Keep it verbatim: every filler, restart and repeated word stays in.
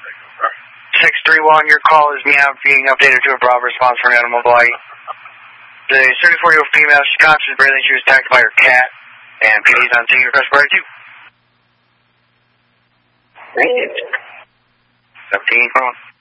six three one, your call is now being updated to a Bravo response for an animal bite. The thirty-four-year-old female, she's conscious, breathing. She was attacked by her cat, and P D's on scene. Request priority two. Great. seventeen, come on.